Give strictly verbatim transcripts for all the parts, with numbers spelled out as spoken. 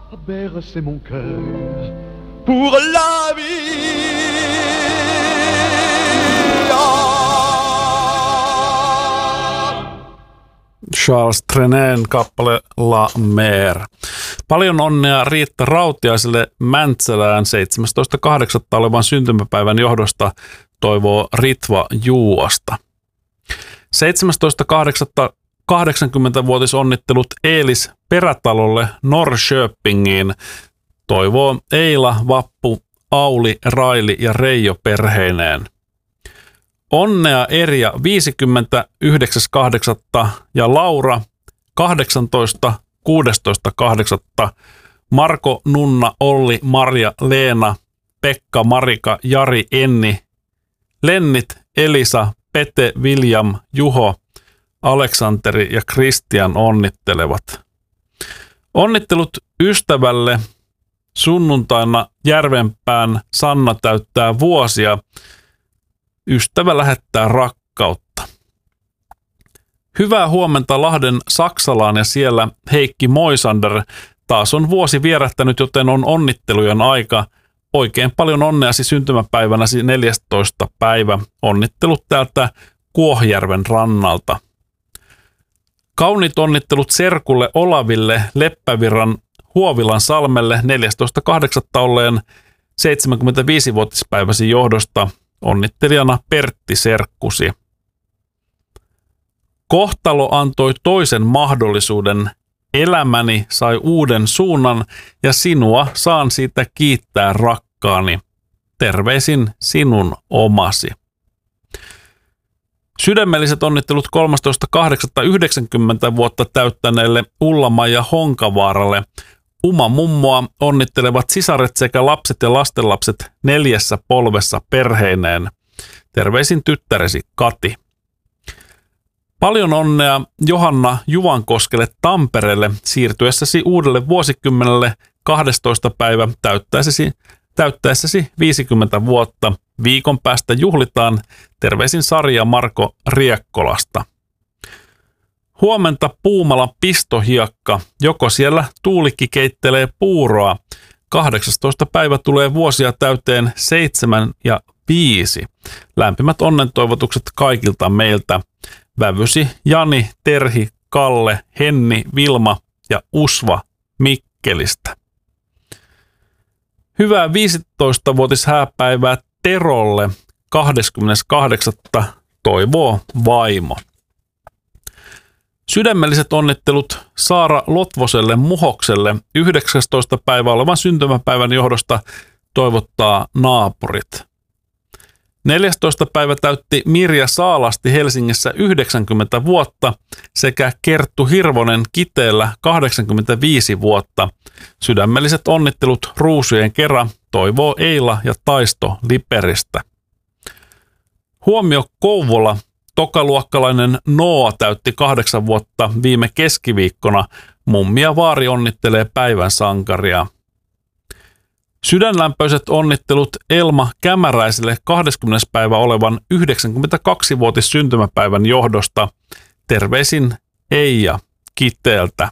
Bercer mon cœur pour la vie. Charles Trenet kappale La Mer. Paljon onnea Riitta Rautiaiselle Mäntsälään seitsemästoista kahdeksatta olevan syntymäpäivän johdosta, toivoo Ritva Juuasta. seitsemästoista kahdeksatta kahdeksankymmentävuotisonnittelut Eelis Perätalolle Norrköpingiin, toivoo Eila, Vappu, Auli, Raili ja Reijo perheineen. Onnea Erja viisikymmentä yhdeksäs kahdeksatta ja Laura kahdeksantoista kuudestoista kahdeksatta, Marko, Nunna, Olli, Marja, Leena, Pekka, Marika, Jari, Enni, Lennit, Elisa, Pete, William, Juho, Aleksanteri ja Kristian onnittelevat. Onnittelut ystävälle sunnuntaina Järvenpään Sanna täyttää vuosia. Ystävä lähettää rakkautta. Hyvää huomenta Lahden Saksalaan ja siellä Heikki Moisander. Taas on vuosi vierähtänyt, joten on onnittelujen aika. Oikein paljon onneasi syntymäpäivänäsi neljästoista päivä. Onnittelut täältä Kuohjärven rannalta. Kauniit onnittelut serkulle Olaville Leppävirran Huovilan salmelle neljästoista kahdeksatta olleen seitsemänkymmentäviisivuotispäiväsi johdosta. Onnittelijana Pertti serkkusi. Kohtalo antoi toisen mahdollisuuden. Elämäni sai uuden suunnan ja sinua saan siitä kiittää rakkaani. Terveisin sinun omasi. Sydämelliset onnittelut kolmastoista kahdeksatta yhdeksänkymmentä vuotta täyttäneelle Ulla-Maija Honkavaaralle. Uma mummoa onnittelevat sisaret sekä lapset ja lastenlapset neljässä polvessa perheineen. Terveisin tyttäresi Kati. Paljon onnea Johanna Juvankoskelle Tampereelle siirtyessäsi uudelle vuosikymmenelle kahdestoista päivä täyttäessäsi, täyttäessäsi viisikymmentä vuotta. Viikon päästä juhlitaan. Terveisin Sari ja Marko Riekkolasta. Huomenta Puumala Pistohiakka. Joko siellä Tuulikki keittelee puuroa. kahdeksastoista päivä tulee vuosia täyteen seitsemän ja viisi. Lämpimät onnentoivotukset kaikilta meiltä. Vävysi Jani, Terhi, Kalle, Henni, Vilma ja Usva Mikkelistä. Hyvää viisitoistavuotishääpäivää Terolle kahdeskymmeneskahdeksas toivoo vaimo. Sydämelliset onnittelut Saara Lotvoselle Muhokselle yhdeksästoista päivä olevan syntymäpäivän johdosta toivottaa naapurit. neljästoista päivä täytti Mirja Saalasti Helsingissä yhdeksänkymmentä vuotta sekä Kerttu Hirvonen Kiteellä kahdeksankymmentäviisi vuotta. Sydämelliset onnittelut ruusujen kerran toivoo Eila ja Taisto Liperistä. Huomio Kouvola. Tokaluokkalainen Noa täytti kahdeksan vuotta viime keskiviikkona. Mummi ja vaari onnittelee päivän sankaria. Sydänlämpöiset onnittelut Elma Kämäräiselle kahdeskymmenes päivä olevan yhdeksänkymmentäkaksivuotis syntymäpäivän johdosta. Terveisin Eija Kiteeltä.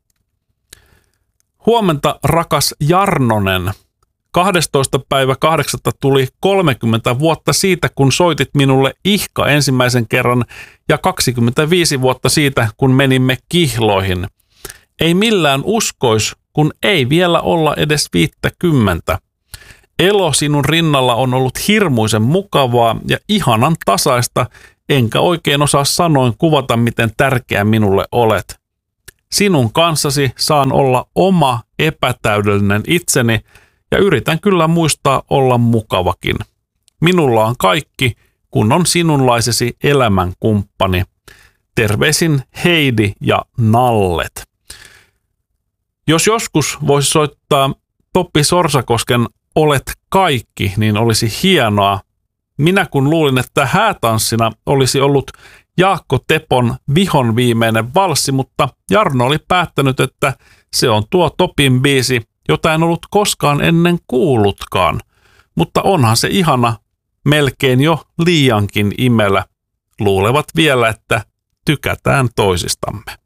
Huomenta rakas Jarnonen. kahdestoista päivä kahdeksatta tuli kolmekymmentä vuotta siitä, kun soitit minulle ihka ensimmäisen kerran ja kaksikymmentäviisi vuotta siitä, kun menimme kihloihin. Ei millään uskois, kun ei vielä olla edes viittäkymmentä. Elo sinun rinnalla on ollut hirmuisen mukavaa ja ihanan tasaista, enkä oikein osaa sanoin kuvata, miten tärkeä minulle olet. Sinun kanssasi saan olla oma epätäydellinen itseni ja yritän kyllä muistaa olla mukavakin. Minulla on kaikki, kun on sinunlaisesi elämänkumppani. Terveisin Heidi ja Nallet. Jos joskus voisi soittaa Toppi Sorsakosken Olet kaikki, niin olisi hienoa. Minä kun luulin, että häätanssina olisi ollut Jaakko Tepon vihon viimeinen valssi, mutta Jarno oli päättänyt, että se on tuo Topin biisi, jota en ollut koskaan ennen kuullutkaan. Mutta onhan se ihana, melkein jo liiankin imelä. Luulevat vielä, että tykätään toisistamme.